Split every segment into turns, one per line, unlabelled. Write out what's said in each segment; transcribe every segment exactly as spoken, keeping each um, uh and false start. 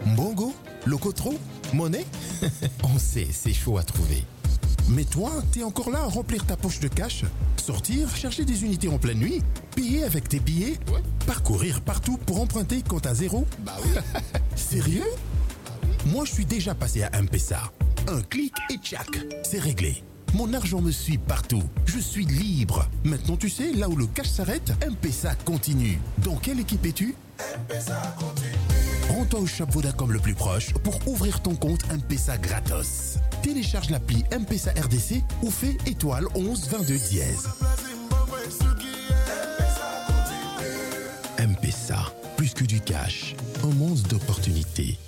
Mbongo, Locotro, Monnaie. On sait, c'est chaud à trouver. Mais toi, t'es encore là à remplir ta poche de cash, sortir, chercher des unités en pleine nuit, payer avec tes billets, ouais. Parcourir partout pour emprunter compte à zéro. Bah oui. Sérieux? Moi, je suis déjà passé à M-Pesa. Un clic et tchac, c'est réglé. Mon argent me suit partout. Je suis libre. Maintenant, tu sais, là où le cash s'arrête, M-Pesa continue. Dans quelle équipe es-tu? M-Pesa continue. Rends-toi au shop Vodacom le plus proche pour ouvrir ton compte M-Pesa gratos. Télécharge l'appli M-Pesa R D C ou fais étoile onze vingt-deux dièse. M-Pesa, plus que du cash, un monde d'opportunités.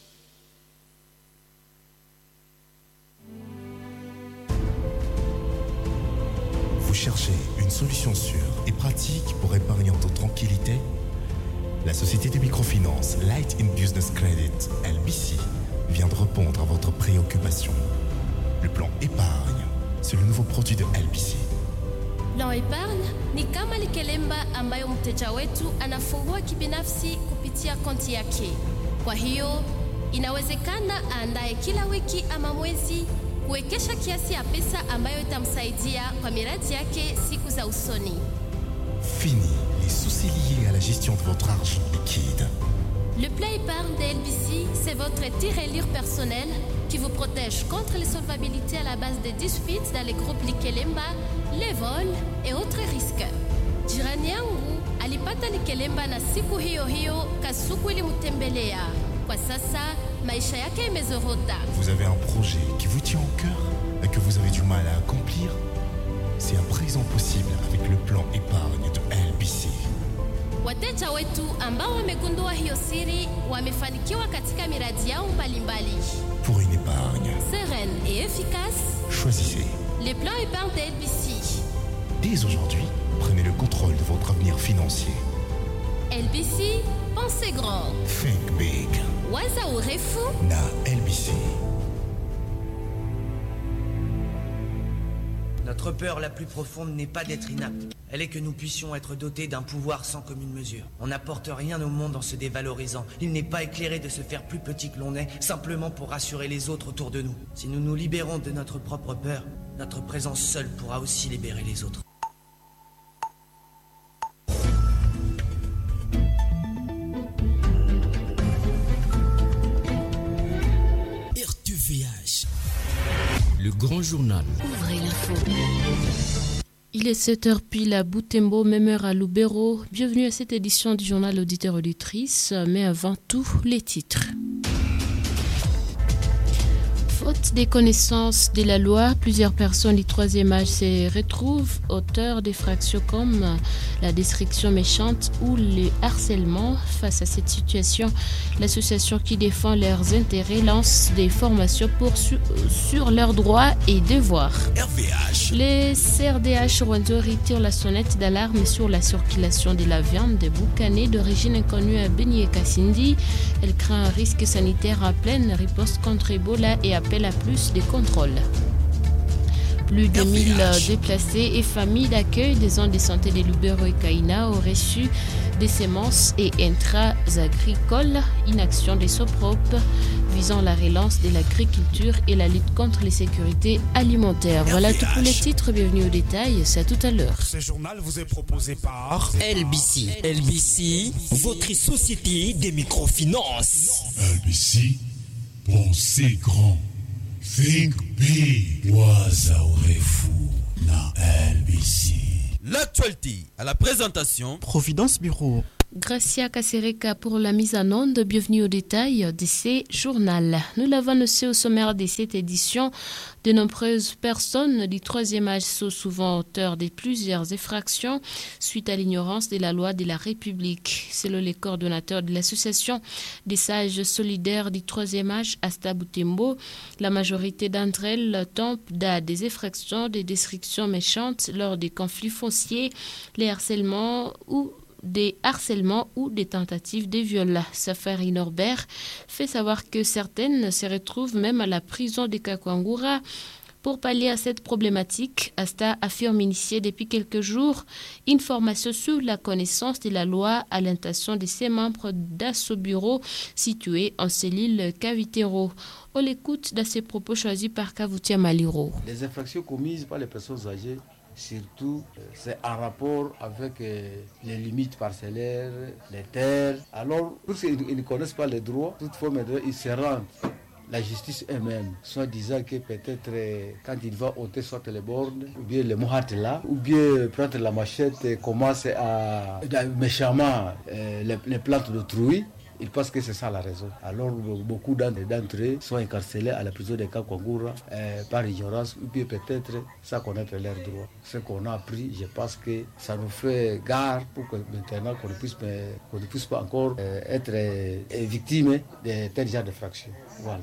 Vous cherchez une solution sûre et pratique pour épargner en toute tranquillité? La société de microfinance Light in Business Credit, L B C, vient de répondre à votre préoccupation. Le plan épargne, c'est le nouveau produit de L B C.
Plan épargne ni kama likelemba ambayo mteja wetu anafungua kibinafsi kupitia konti yake. Kwa hiyo, inawezekana aandae kila wiki ama mwezi kuwekesha kiasi ya pesa ambayo itamsaidia kwa miradi yake siku za usoni.
Fini les soucis liés à la gestion de votre argent liquide.
Le plan épargne de L B C, c'est votre tirelire personnel qui vous protège contre les solvabilités à la base des disputes dans les groupes Likelemba, les vols et autres risques. Jirani yangu alipata Likelemba na siku hiyo hiyo kasuku ilimtembelea. Kwa sasa maisha yake imezorota.
Vous avez un projet qui vous tient au cœur et que vous avez du mal à accomplir? C'est à présent possible avec le plan épargne de L B C.
Wateja wetu ambao wamegundua hiyo siri wamefanikiwa katika miradi yao mbalimbali.
Pour une épargne
sereine et efficace,
choisissez
les plans épargne de L B C.
Dès aujourd'hui, prenez le contrôle de votre avenir financier.
L B C, pensez grand.
Think big.
Waza urefu
na L B C.
Notre peur la plus profonde n'est pas d'être inapte. Elle est que nous puissions être dotés d'un pouvoir sans commune mesure. On n'apporte rien au monde en se dévalorisant. Il n'est pas éclairé de se faire plus petit que l'on est, simplement pour rassurer les autres autour de nous. Si nous nous libérons de notre propre peur, notre présence seule pourra aussi libérer les autres.
R T V H, le grand journal.
Ouvrez l'info.
Il est sept heures pile à Butembo, même heure à Lubero. Bienvenue à cette édition du journal auditeur-auditrice, mais avant tout, les titres. Faute des connaissances de la loi, plusieurs personnes du troisième âge se retrouvent auteurs d'infractions comme la description méchante ou le harcèlement. Face à cette situation, l'association qui défend leurs intérêts lance des formations pour su- sur leurs droits et devoirs.
R V H.
Les C R D H Rwanda retirent la sonnette d'alarme sur la circulation de la viande de boucané d'origine inconnue à Beni et Kassindi. Elle craint un risque sanitaire à pleine riposte contre Ebola et appelle à plus de contrôles. Plus de mille déplacés et familles d'accueil des zones de santé de Lubero et Kaina ont reçu des semences et intrants agricoles. Inaction des SOPROP visant la relance de l'agriculture et la lutte contre les sécurités alimentaires. Voilà tout pour les titres. Bienvenue au détail. C'est à tout à l'heure.
Ce journal vous est proposé par
L B C. L B C, votre société des microfinances.
L B C, pensez grand. Think big. Waza urefu na L B C.
L'actualité à la présentation
Providence Bureau.
Gracia Kasereka pour la mise en onde. Bienvenue au détail de ces journaux. Nous l'avons annoncé au sommaire de cette édition. De nombreuses personnes du troisième âge sont souvent auteurs de plusieurs infractions suite à l'ignorance de la loi de la République. Selon les coordonnateurs de l'association des sages solidaires du troisième âge, Asta Butembo, la majorité d'entre elles tombent dans des infractions, des descriptions méchantes lors des conflits fonciers, les harcèlements ou des harcèlements ou des tentatives de viol. Safari Norbert fait savoir que certaines se retrouvent même à la prison de Kakwangura Pour pallier à cette problématique, Asta affirme initier depuis quelques jours une formation sur la connaissance de la loi à l'intention de ses membres d'Asso Bureau situé en cellule Cavitero. On l'écoute dans ses propos choisis par Kavutia Maliro.
Les infractions commises par les personnes âgées, surtout, c'est en rapport avec les limites parcellaires, les terres. Alors, pour ceux qui ne connaissent pas les droits, toutefois, maintenant, ils se rendent la justice elle-même, soit disant que peut-être quand il va ôter soit les bornes, ou bien les mohates là, ou bien prendre la machette et commencer à, à méchamment euh, les, les plantes d'autrui. Il pense que c'est ça la raison. Alors beaucoup d'entre eux sont incarcérés à la prison de Kakwangura euh, par ignorance ou bien peut-être sans connaître leurs droits. Ce qu'on a appris, je pense que ça nous fait gare pour que maintenant qu'on ne puisse, qu'on ne puisse pas encore euh, être euh, victime de tel genre de fractions. Voilà.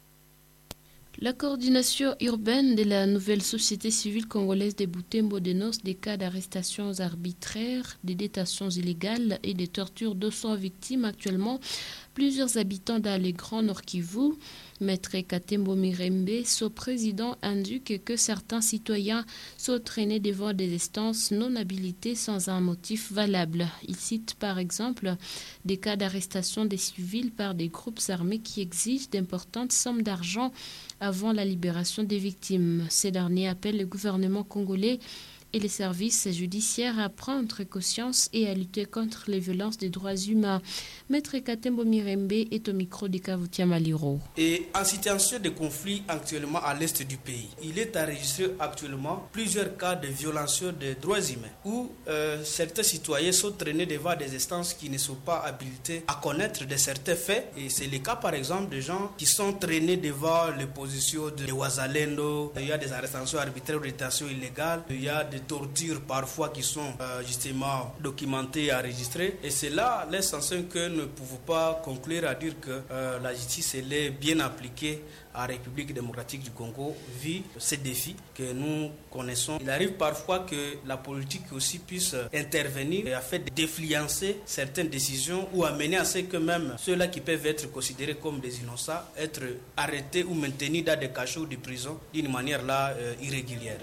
La coordination urbaine de la nouvelle société civile congolaise de Butembo dénonce des cas d'arrestations arbitraires, de détentions illégales et de tortures de sont victimes actuellement plusieurs habitants dans les Grands Nord Kivu. Maître Katembo Mirembe, son président, indique que certains citoyens sont traînés devant des instances non habilitées sans un motif valable. Il cite par exemple des cas d'arrestation des civils par des groupes armés qui exigent d'importantes sommes d'argent avant la libération des victimes. Ces derniers appellent le gouvernement congolais et les services judiciaires à prendre conscience et à lutter contre les violences des droits humains. Maître Katembo Mirembe est au micro de Kavutia Maliro.
Et en situation de conflit actuellement à l'est du pays, il est enregistré actuellement plusieurs cas de violation des droits humains où euh, certains citoyens sont traînés devant des instances qui ne sont pas habilitées à connaître de certains faits. Et c'est le cas par exemple de gens qui sont traînés devant les positions de Wazalendo. Il y a des arrestations arbitraires ou des détentions illégales. Il y a des tortures parfois qui sont euh, justement documentées et enregistrées. Et c'est là l'essentiel que nous ne pouvons pas conclure à dire que euh, la justice elle est bien appliquée à la République démocratique du Congo vu ces défis que nous connaissons. Il arrive parfois que la politique aussi puisse intervenir et afin de défluencer certaines décisions ou amener à ce que même ceux-là qui peuvent être considérés comme des innocents être arrêtés ou maintenus dans des cachots ou des prisons d'une manière là euh, irrégulière.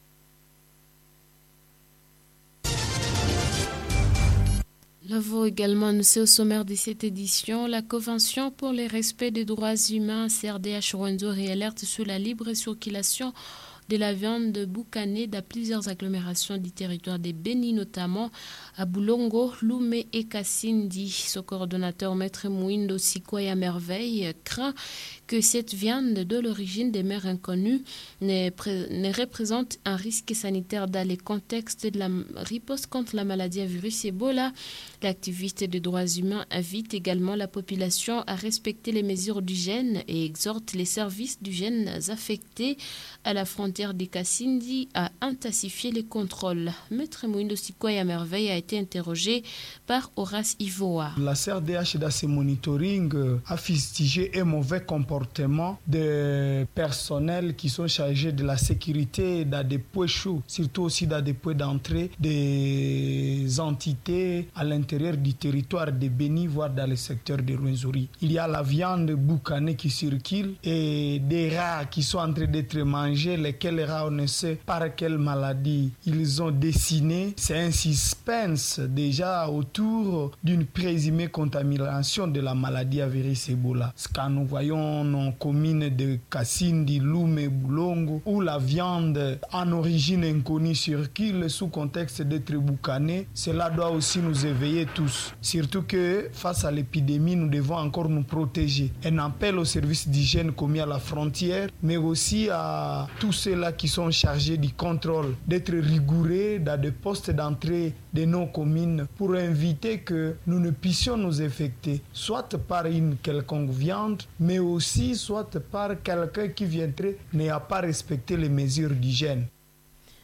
L'avons également annoncé au sommaire de cette édition, la Convention pour le respect des droits humains C R D H Rwenzori alerte sur la libre circulation de la viande de boucanée dans plusieurs agglomérations du territoire de Beni, notamment à Boulongo, Lumé et Kassindi. Son coordonnateur, Maître Mouindo Sikoya Merveille, craint que cette viande de l'origine des mers inconnues ne, pré- ne représente un risque sanitaire dans le contexte de la riposte contre la maladie à virus Ebola. L'activiste des droits humains invite également la population à respecter les mesures d'hygiène et exhorte les services d'hygiène affectés à la frontière de Kassindi à intensifier les contrôles. Maître Mouindo Sikoya Merveille a été interrogé par Horace Ivoa.
La C R D H dans ses monitoring a fustigé un mauvais comportement des personnels qui sont chargés de la sécurité dans des points chauds, surtout aussi dans des points d'entrée des entités à l'intérieur du territoire de Beni, voire dans le secteur de Rwenzori. Il y a la viande boucanée qui circule et des rats qui sont en train d'être mangés, lesquels rats on ne sait par quelle maladie ils ont dessiné. C'est un suspense déjà autour d'une présumée contamination de la maladie à virus Ebola. Ce que nous voyons en commune de Kassindi, Lumé, Boulongo, où la viande en origine inconnue circule sous contexte d'être boucanée, cela doit aussi nous éveiller tous. Surtout que face à l'épidémie, nous devons encore nous protéger. Un appel aux services d'hygiène commis à la frontière, mais aussi à tous ceux-là qui sont chargés du contrôle, d'être rigoureux dans des postes d'entrée de nos communes pour éviter que nous ne puissions nous infecter, soit par une quelconque viande, mais aussi soit par quelqu'un qui viendrait n'ayant pas respecté les mesures d'hygiène.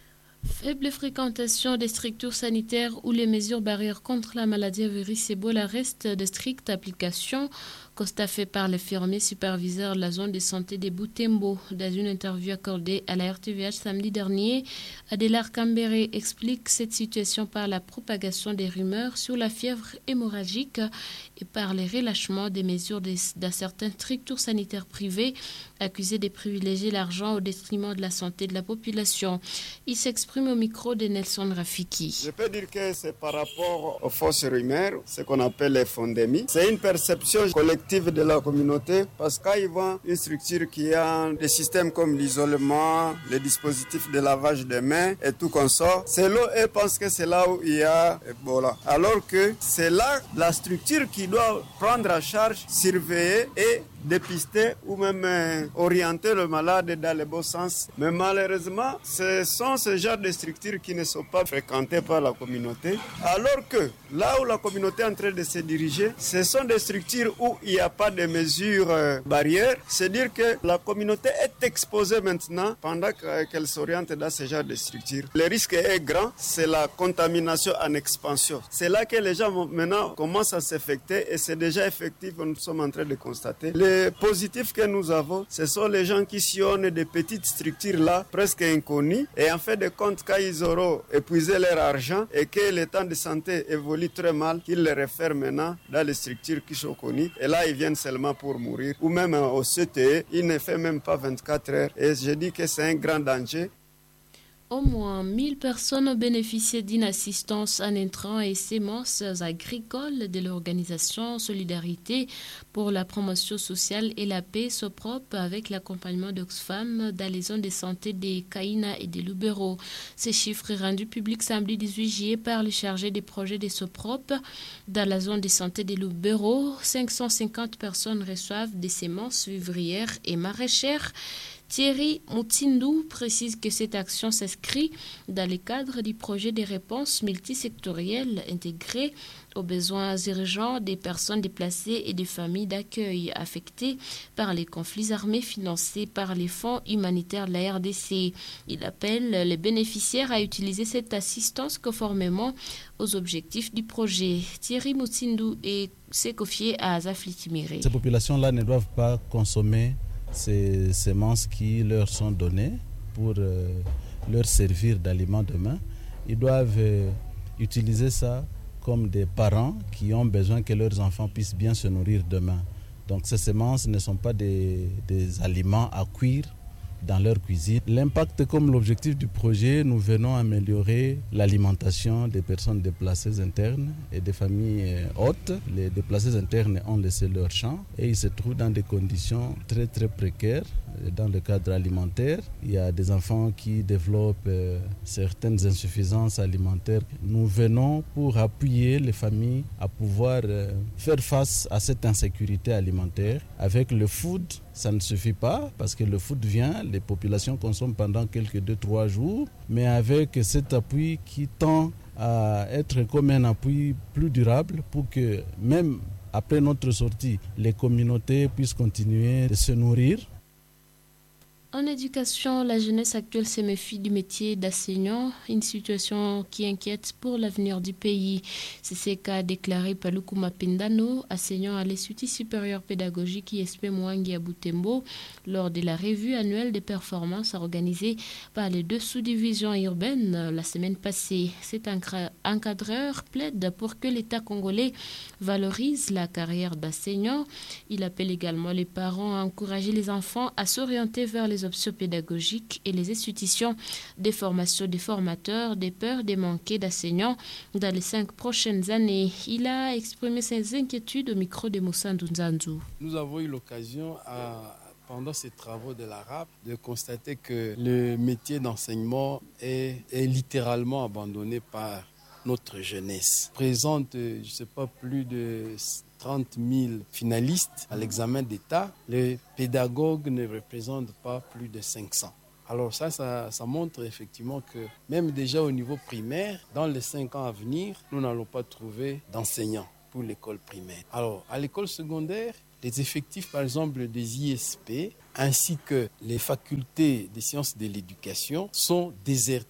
Faible fréquentation des structures sanitaires où les mesures barrières contre la maladie à virus Ebola restent de stricte application. Constat fait par l'infirmier superviseur de la zone de santé de Butembo. Dans une interview accordée à la R T V H samedi dernier, Adélard Cambéré explique cette situation par la propagation des rumeurs sur la fièvre hémorragique et par les relâchements des mesures de, de certaines structures sanitaires privées accusées de privilégier l'argent au détriment de la santé de la population. Il s'exprime au micro de Nelson Rafiki.
Je peux dire que c'est par rapport aux fausses rumeurs, ce qu'on appelle les fondémies. C'est une perception collective de la communauté parce que quand ils voient une structure qui a des systèmes comme l'isolement, les dispositifs de lavage des mains et tout comme ça, c'est là ils pensent que c'est là où il y a Ebola. Alors que c'est là la structure qui doit prendre en charge, surveiller et dépister ou même euh, orienter le malade dans le bon sens. Mais malheureusement, ce sont ce genre de structures qui ne sont pas fréquentées par la communauté. Alors que là où la communauté est en train de se diriger, ce sont des structures où il n'y a pas de mesures euh, barrières. C'est-à-dire que la communauté est exposée maintenant pendant qu'elle s'oriente dans ce genre de structures. Le risque est grand, c'est la contamination en expansion. C'est là que les gens maintenant commencent à s'infecter et c'est déjà effectif, nous sommes en train de constater. Les Les positifs que nous avons, ce sont les gens qui sillonnent des petites structures là, presque inconnues. Et en fait de compte, quand ils auront épuisé leur argent et que l'état de santé évolue très mal, qu'ils les réfèrent maintenant dans les structures qui sont connues. Et là, ils viennent seulement pour mourir. Ou même au C T E, il ne fait même pas vingt-quatre heures. Et je dis que c'est un grand danger.
Au moins mille personnes ont bénéficié d'une assistance en intrants et semences agricoles de l'organisation Solidarité pour la promotion sociale et la paix SOPROP avec l'accompagnement d'Oxfam dans les zones de santé des Caïna et des Lubero. Ces chiffres rendus publics samedi dix-huit juillet par le chargé des projets des SOPROP dans la zone de santé des Lubero. cinq cent cinquante personnes reçoivent des semences vivrières et maraîchères. Thierry Moutindou précise que cette action s'inscrit dans le cadre du projet de réponse multisectorielle intégré aux besoins urgents des personnes déplacées et des familles d'accueil affectées par les conflits armés financés par les fonds humanitaires de la R D C. Il appelle les bénéficiaires à utiliser cette assistance conformément aux objectifs du projet. Thierry Moutindou s'est confié à Azafli Timiré.
Ces populations-là ne doivent pas consommer ces semences qui leur sont données pour euh, leur servir d'aliments demain. Ils doivent euh, utiliser ça comme des parents qui ont besoin que leurs enfants puissent bien se nourrir demain. Donc ces semences ne sont pas des, des aliments à cuire dans leur cuisine. L'impact comme l'objectif du projet, nous venons améliorer l'alimentation des personnes déplacées internes et des familles hautes. Les déplacés internes ont laissé leur champ et ils se trouvent dans des conditions très très précaires dans le cadre alimentaire. Il y a des enfants qui développent euh, certaines insuffisances alimentaires. Nous venons pour appuyer les familles à pouvoir euh, faire face à cette insécurité alimentaire. Avec le food, ça ne suffit pas parce que le food vient, les populations consomment pendant quelques deux trois jours, mais avec cet appui qui tend à être comme un appui plus durable pour que même après notre sortie, les communautés puissent continuer de se nourrir.
En éducation, la jeunesse actuelle se méfie du métier d'enseignant, une situation qui inquiète pour l'avenir du pays. C'est ce qu'a déclaré Paluku Mapendano, enseignant à l'Institut supérieur pédagogique I S P Mwangi à Butembo, lors de la revue annuelle des performances organisée par les deux sous-divisions urbaines la semaine passée. Cet encadreur plaide pour que l'État congolais valorise la carrière d'enseignant. Il appelle également les parents à encourager les enfants à s'orienter vers les options pédagogiques et les institutions de formation des formateurs, des peurs de manquer d'enseignants dans les cinq prochaines années. Il a exprimé ses inquiétudes au micro de Moussa Nzanzou.
Nous avons eu l'occasion à pendant ces travaux de l'A R A P, de constater que le métier d'enseignement est, est littéralement abandonné par notre jeunesse. Présente, je ne sais pas, plus de trente mille finalistes à l'examen d'État. Les pédagogues ne représentent pas plus de cinq cents. Alors ça, ça, ça montre effectivement que même déjà au niveau primaire, dans les cinq ans à venir, nous n'allons pas trouver d'enseignants pour l'école primaire. Alors, à l'école secondaire, les effectifs, par exemple, des I S P, ainsi que les facultés des sciences de l'éducation sont désertés.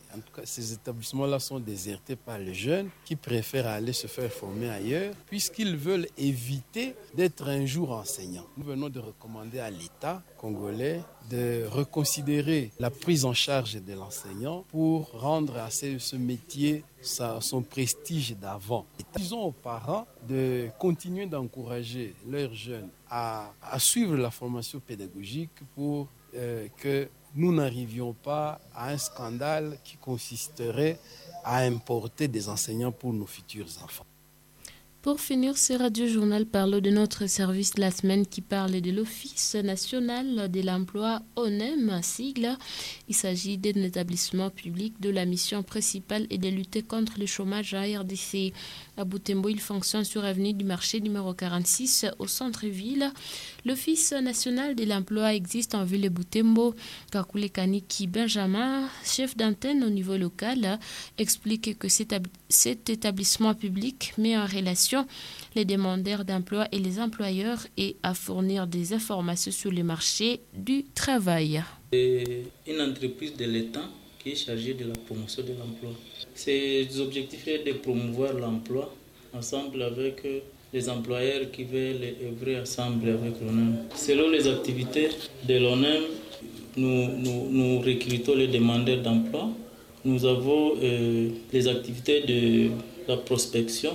En tout cas, ces établissements-là sont désertés par les jeunes qui préfèrent aller se faire former ailleurs puisqu'ils veulent éviter d'être un jour enseignants. Nous venons de recommander à l'État congolais de reconsidérer la prise en charge de l'enseignant pour rendre à ce, ce métier sa, son prestige d'avant. Disons aux parents de continuer d'encourager leurs jeunes à, à suivre la formation pédagogique pour euh, que nous n'arrivions pas à un scandale qui consisterait à importer des enseignants pour nos futurs enfants.
Pour finir, ce radio-journal parle de notre service de la semaine qui parle de l'Office national de l'emploi O N E M, sigle. Il s'agit d'un établissement public de la mission principale est de lutter contre le chômage en R D C. À Butembo, il fonctionne sur avenue du marché numéro quarante-six au centre-ville. L'Office national de l'emploi existe en ville de Butembo. Kakule Kaniki Benjamin, chef d'antenne au niveau local, explique que cet établissement public met en relation les demandeurs d'emploi et les employeurs et à fournir des informations sur le marché du travail.
C'est une entreprise de l'État qui est chargée de la promotion de l'emploi. Ses objectifs est de promouvoir l'emploi ensemble avec les employeurs qui veulent œuvrer ensemble avec l'O N E M. Selon les activités de l'O N E M, nous, nous, nous recrutons les demandeurs d'emploi. Nous avons euh, les activités de la prospection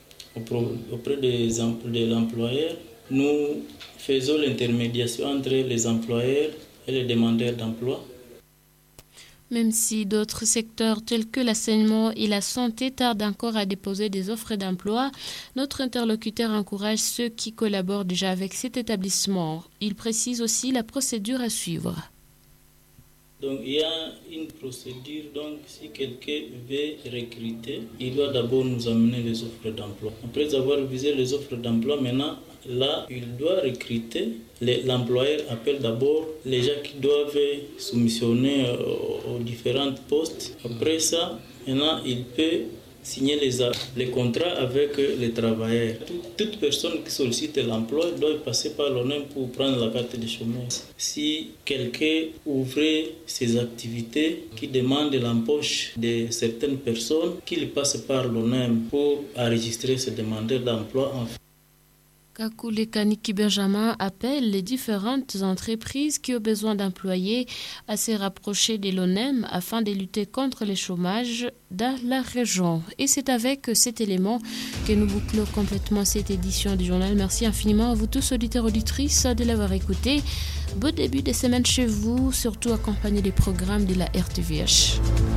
auprès des, de l'employeur. Nous faisons l'intermédiation entre les employeurs et les demandeurs d'emploi.
Même si d'autres secteurs tels que l'enseignement et la santé tardent encore à déposer des offres d'emploi, notre interlocuteur encourage ceux qui collaborent déjà avec cet établissement. Il précise aussi la procédure à suivre.
Donc, il y a une procédure. Donc, si quelqu'un veut recruter, il doit d'abord nous amener les offres d'emploi. Après avoir visé les offres d'emploi, maintenant, là, il doit recruter. L'employeur appelle d'abord les gens qui doivent soumissionner aux, aux différents postes. Après ça, maintenant, il peut signer les, les contrats avec les travailleurs. Toute, toute personne qui sollicite l'emploi doit passer par l'O N E M pour prendre la carte de chômage. Si quelqu'un ouvrait ses activités qui demandent l'embauche de certaines personnes, qu'il passe par l'O N E M pour enregistrer ses demandeurs d'emploi en fait.
Kakule Kaniki Benjamin appelle les différentes entreprises qui ont besoin d'employés à se rapprocher de l'O N E M afin de lutter contre le chômage dans la région. Et c'est avec cet élément que nous bouclons complètement cette édition du journal. Merci infiniment à vous tous, auditeurs, auditrices, de l'avoir écouté. Bon début de semaine chez vous, surtout accompagné des programmes de la R T V H.